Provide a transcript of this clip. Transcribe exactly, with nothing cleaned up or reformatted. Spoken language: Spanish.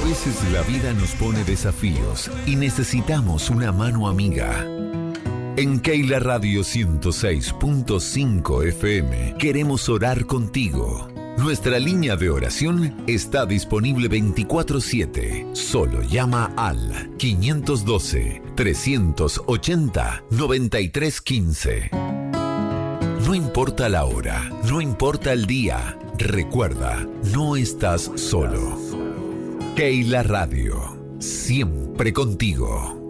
veces la vida nos pone desafíos y necesitamos una mano amiga. En Keila Radio ciento seis punto cinco F M queremos orar contigo. Nuestra línea de oración está disponible veinticuatro siete. Solo llama al quinientos doce, trescientos ochenta, noventa y tres quince. No importa la hora, no importa el día, recuerda, no estás solo. Keila Radio, siempre contigo.